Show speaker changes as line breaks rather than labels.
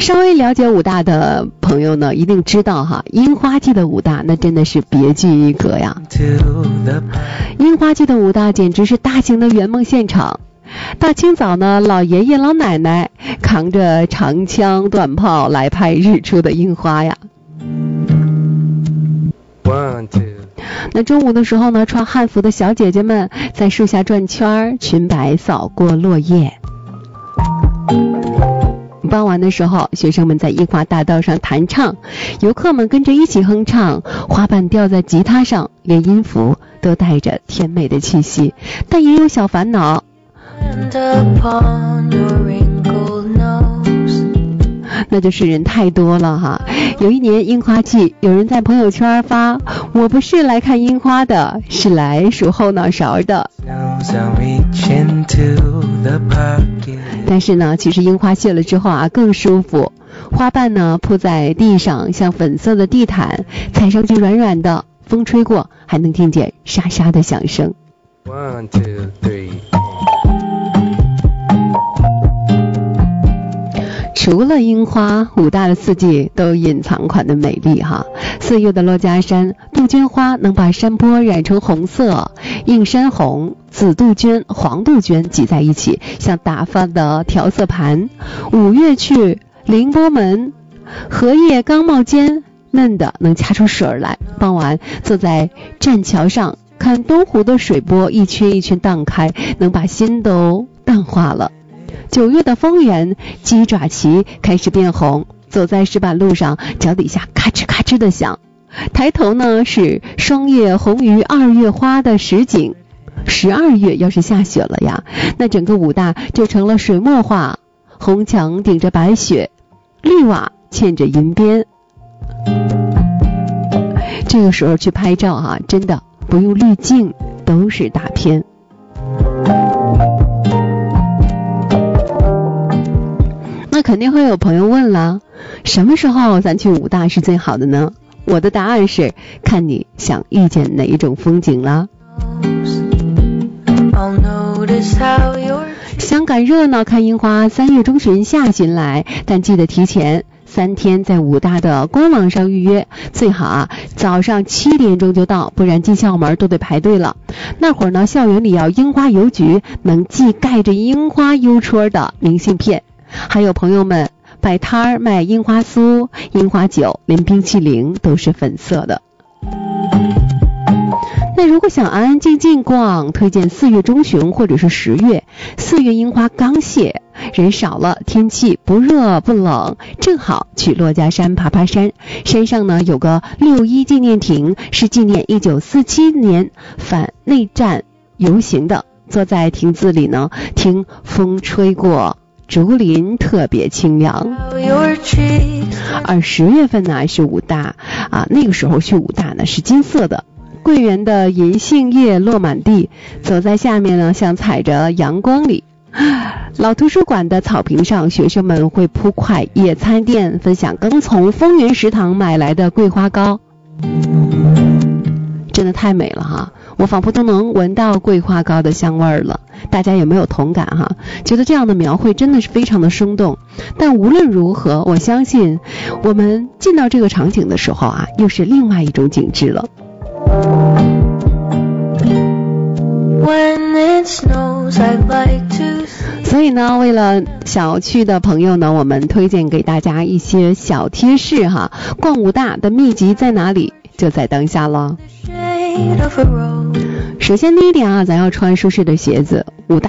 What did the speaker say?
稍微了解武大的朋友呢，一定知道哈，樱花季的武大那真的是别具一格呀。樱花季的武大简直是大型的圆梦现场。大清早呢，老爷爷老奶奶扛着长枪短炮来拍日出的樱花呀。那中午的时候呢，穿汉服的小姐姐们在树下转圈，裙摆扫过落叶。傍晚的时候，学生们在樱花大道上弹唱，游客们跟着一起哼唱，花瓣掉在吉他上，连音符都带着甜美的气息，但也有小烦恼。那就是人太多了哈。有一年樱花季，有人在朋友圈发，我不是来看樱花的，是来数后脑勺的。但是呢，其实樱花谢了之后啊，更舒服。花瓣呢铺在地上，像粉色的地毯，踩上去软软的，风吹过还能听见沙沙的响声。1, 2, 3。除了樱花，武大的四季都隐藏款的美丽哈。4月的珞珈山，杜鹃花能把山坡染成红色，映山红、紫杜鹃、黄杜鹃挤在一起，像打发的调色盘。5月去凌波门，荷叶刚冒尖，嫩的能掐出水来。傍晚坐在栈桥上，看东湖的水波一圈一圈荡开，能把心都淡化了。9月的丰原，鸡爪旗开始变红，走在石板路上，脚底下咔哧咔哧的响。抬头呢是霜叶红于2月花的实景。12月要是下雪了呀，那整个武大就成了水墨画，红墙顶着白雪，绿瓦嵌着银边。这个时候去拍照哈，真的不用滤镜都是大片。那肯定会有朋友问了，什么时候咱去武大是最好的呢？我的答案是，看你想遇见哪一种风景啦。想赶热闹看樱花，3月中旬下旬来，但记得提前3天在武大的官网上预约，最好啊早上7点钟就到，不然进校门都得排队了。那会儿呢，校园里要樱花邮局能寄盖着樱花邮戳的明信片，还有朋友们摆摊儿卖樱花酥、樱花酒，连冰淇淋都是粉色的。那如果想安安静静逛，推荐4月中旬或者是10月。4月樱花刚谢，人少了，天气不热不冷，正好去珞珈山爬爬山。山上呢有个6·1纪念亭，是纪念1947年反内战游行的。坐在亭子里呢，听风吹过，竹林特别清凉。而10月份呢是武大啊，那个时候去武大呢是金色的。桂圆的银杏叶落满地，走在下面呢像踩着阳光里。老图书馆的草坪上，学生们会铺块野餐垫，分享刚从丰源食堂买来的桂花糕，真的太美了哈，我仿佛都能闻到桂花糕的香味了。大家有没有同感哈？觉得这样的描绘真的是非常的生动。但无论如何，我相信我们进到这个场景的时候啊，又是另外一种景致了。所以呢，为了想要去的朋友呢，我们推荐给大家一些小贴士哈。逛武大的秘籍在哪里？就在当下了。首先第一点啊，咱要穿舒适的鞋子。武大